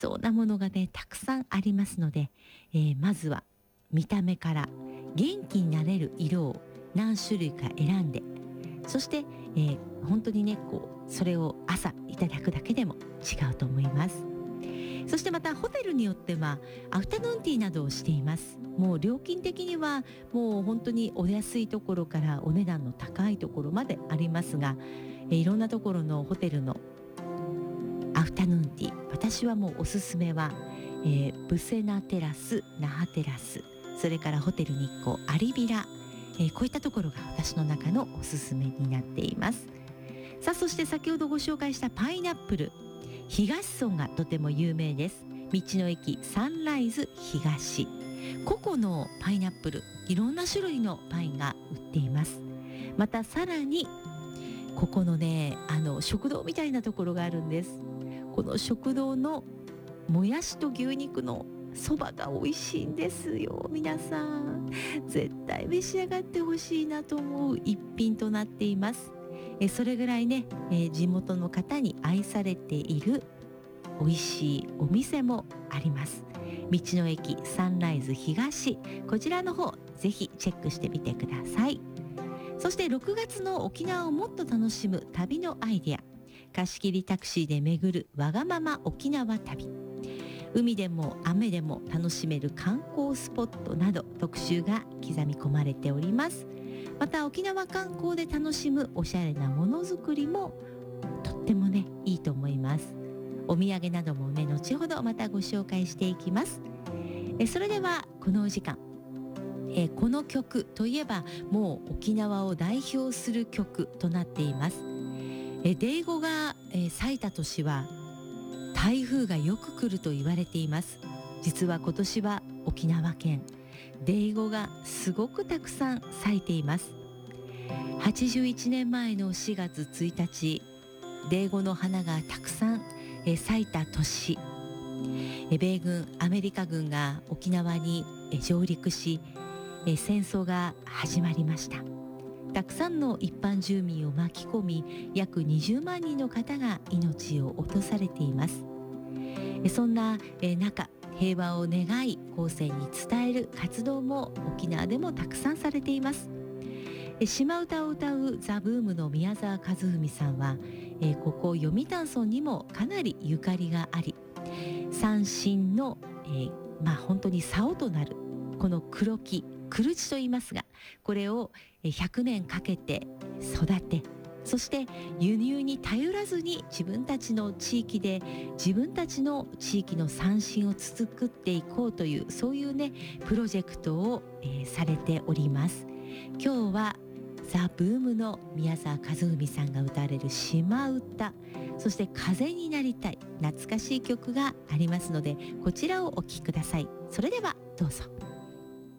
そうなものがねたくさんありますので、まずは見た目から元気になれる色を何種類か選んで、そして、本当にねそれを朝いただくだけでも違うと思います。そしてまたホテルによってはアフタヌーンティーなどをしています。もう料金的にはもう本当にお安いところからお値段の高いところまでありますが、いろんなところのホテルのアフタヌーンティー、私はもうおすすめは、ブセナテラス、那覇テラス、それからホテル日光アリビラ、こういったところが私の中のおすすめになっています。さあ、そして先ほどご紹介したパイナップル、東村がとても有名です。道の駅サンライズ東、個々のパイナップル、いろんな種類のパインが売っています。またさらにここのね食堂みたいなところがあるんです。この食堂のもやしと牛肉のそばが美味しいんですよ。皆さん絶対召し上がってほしいなと思う一品となっています。それぐらいね、地元の方に愛されている美味しいお店もあります。道の駅サンライズ東、こちらの方ぜひチェックしてみてください。そして6月の沖縄をもっと楽しむ旅のアイデア、貸し切りタクシーで巡るわがまま沖縄旅、海でも雨でも楽しめる観光スポットなど特集が刻み込まれております。また沖縄観光で楽しむおしゃれなものづくりもとってもねいいと思います。お土産などもね後ほどまたご紹介していきます。それではこのお時間、この曲といえばもう沖縄を代表する曲となっています。デイゴが、咲いた年は台風がよく来ると言われています。実は今年は沖縄県デイゴがすごくたくさん咲いています。81年前の4月1日、デイゴの花がたくさん、咲いた年、米軍アメリカ軍が沖縄に、上陸し、戦争が始まりました。たくさんの一般住民を巻き込み、約20万人の方が命を落とされています。そんな中、平和を願い後世に伝える活動も沖縄でもたくさんされています。島唄を歌うザ・ブームの宮沢和文さんは、ここ読谷村にもかなりゆかりがあり、三線の、本当に竿となるこの黒木、黒地と言いますが、これを100年かけて育て、そして輸入に頼らずに自分たちの地域で自分たちの地域の三線を作っていこうという、そういうねプロジェクトを、されております。今日はザ・ブームの宮沢和文さんが歌われる島唄、そして風になりたい懐かしい曲がありますので、こちらをお聴きください。それではどうぞ。